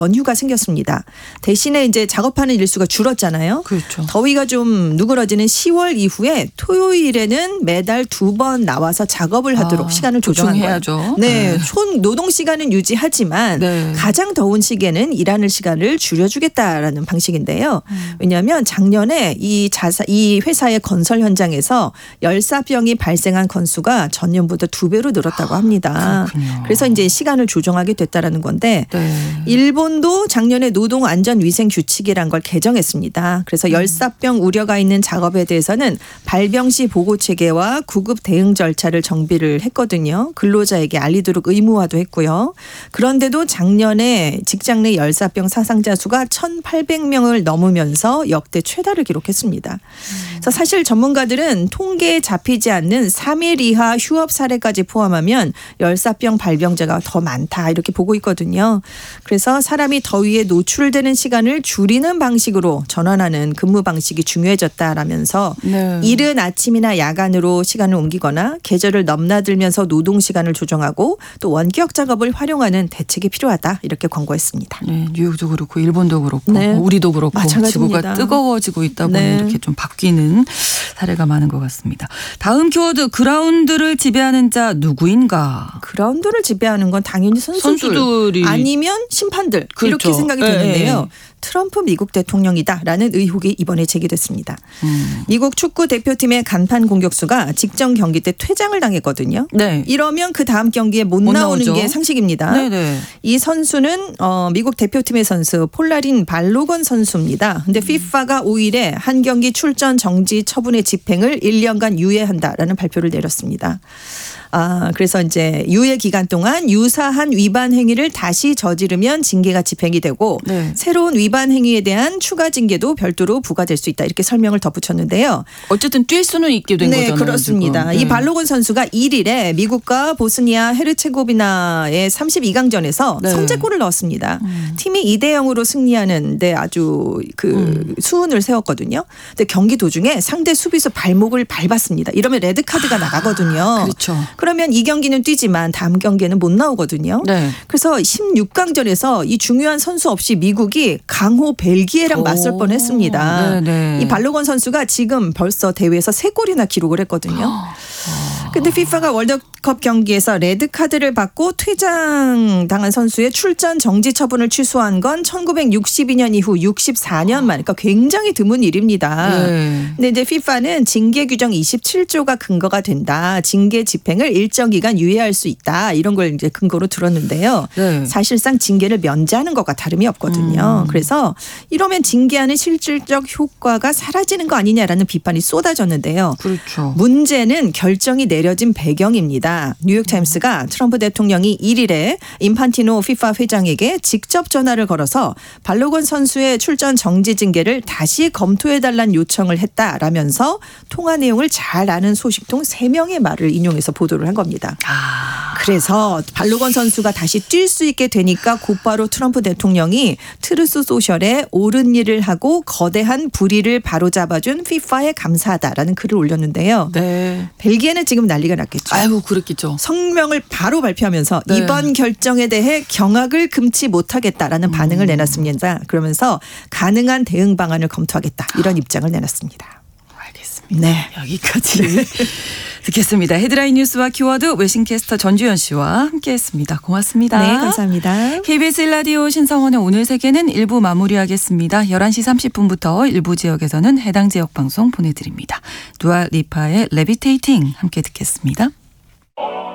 연휴가 생겼습니다. 대신에 이제 작업하는 일수가 줄었잖아요. 그렇죠. 더위가 좀 누그러지는 10월 이후에 토요일에는 매달 2번 나와서 작업을 하도록 시간을 조정한 거예요. 보충해야죠. 네, 총 노동 시간은 유지하지만 네. 가장 더운 시기에는 일하는 시간을 줄여주겠다라는 방식인데요. 왜냐하면 작년에 이 회사의 건설 현장에서 열사병이 발생한 건수가 전년보다 2배로 늘었다고 합니다. 그렇군요. 그래서 이제 시간을 조정하게 됐다라는 건데 네. 일본도 작년에 노동안전위생규칙이란 걸 개정했습니다. 그래서 열사병 우려가 있는 작업에 대해서는 발병 시 보고 체계와 구급 대응 절차를 정비를 했거든요. 근로자에게 알리도록 의무화도 했고요. 그런데도 작년에 직장 내 열사병 사상자 수가 1,800명을 넘으면서 역대 최다를 기록했습니다. 그래서 사실 전문가들은 통계에 잡히지 않는 3일 이하 휴업 사례까지 포함하면 열사병 발병자가 더 많다 이렇게 보고 있거든요. 그래서 사람이 더위에 노출되는 시간을 줄이는 방식으로 전환하는 근무 방식이 중요해졌다라면서 네. 이른 아침이나 야간으로 시간을 옮기거나 계절을 넘나들면서 노동 시간을 조정하고 또 원격 작업을 활용하는 대책이 필요하다 이렇게 권고했습니다. 네, 뉴욕도 그렇고 일본도 그렇고 네. 우리도 그렇고 마찬가지입니다. 지구가 뜨거워지고 있다 보니 네. 이렇게 좀 바뀌는 사례가 많은 것 같습니다. 다음 키워드 그라운드를 지배하는 자 누구인가? 그라운드를 지배하는 건 당연히 선수들이 아니면 심판들 그렇죠. 이렇게 생각이 예, 되는데요. 예. 트럼프 미국 대통령이다라는 의혹이 이번에 제기됐습니다. 미국 축구 대표팀의 간판 공격수가 직전 경기 때 퇴장을 당했거든요. 네. 이러면 그 다음 경기에 못 못 나오는 나오죠. 게 상식입니다. 네네. 이 선수는 미국 대표팀의 선수 폴라린 발로건 선수입니다. 근데 FIFA가 5일에 한 경기 출전 정지 처분의 집행을 1년간 유예한다라는 발표를 내렸습니다. 그래서 이제 유예 기간 동안 유사한 위반 행위를 다시 저지르면 징계가 집행이 되고 네. 새로운 위반 행위에 대한 추가 징계도 별도로 부과될 수 있다 이렇게 설명을 덧붙였는데요. 어쨌든 뛸 수는 있게 된 거잖아요. 그렇습니다. 지금. 이 발로건 선수가 1일에 미국과 보스니아 헤르체고비나의 32강전에서 네. 선제골을 넣었습니다. 팀이 2대0으로 승리하는데 아주 수훈을 세웠거든요. 근데 경기 도중에 상대 수비수 발목을 밟았습니다. 이러면 레드 카드가 나가거든요. 그렇죠. 그러면 이 경기는 뛰지만 다음 경기에는 못 나오거든요. 네. 그래서 16강전에서 이 중요한 선수 없이 미국이 강호 벨기에랑 맞설 뻔했습니다. 네네. 이 발로건 선수가 지금 벌써 대회에서 3골이나 기록을 했거든요. 근데 FIFA가 월드컵 경기에서 레드카드를 받고 퇴장당한 선수의 출전 정지 처분을 취소한 건 1962년 이후 64년 만, 그러니까 굉장히 드문 일입니다. 네. 근데 이제 FIFA는 징계 규정 27조가 근거가 된다. 징계 집행을 일정 기간 유예할 수 있다. 이런 걸 이제 근거로 들었는데요. 네. 사실상 징계를 면제하는 것과 다름이 없거든요. 그래서 이러면 징계하는 실질적 효과가 사라지는 거 아니냐라는 비판이 쏟아졌는데요. 그렇죠. 문제는 결정이 내려진 배경입니다. 뉴욕타임스가 트럼프 대통령이 1일에 인판티노 FIFA 회장에게 직접 전화를 걸어서 발로건 선수의 출전 정지 징계를 다시 검토해달라는 요청을 했다라면서 통화 내용을 잘 아는 소식통 3명의 말을 인용해서 보도를 한 겁니다. 그래서 발로건 선수가 다시 뛸 수 있게 되니까 곧바로 트럼프 대통령이 트루스 소셜에 옳은 일을 하고 거대한 불의를 바로잡아준 FIFA에 감사하다라는 글을 올렸는데요. 네. 벨기에는 지금 난리가 났겠죠. 아이고 그랬겠죠. 성명을 바로 발표하면서 네. 이번 결정에 대해 경악을 금치 못하겠다라는 반응을 내놨습니다. 그러면서 가능한 대응 방안을 검토하겠다 이런 입장을 내놨습니다. 알겠습니다. 네. 여기까지 듣겠습니다. 헤드라인 뉴스와 키워드 웨싱캐스터 전주현 씨와 함께했습니다. 고맙습니다. 네, 감사합니다. KBS 1라디오 신성원의 오늘 세계는 1부 마무리하겠습니다. 11시 30분부터 일부 지역에서는 해당 지역 방송 보내드립니다. 두아 리파의 레비테이팅 함께 듣겠습니다.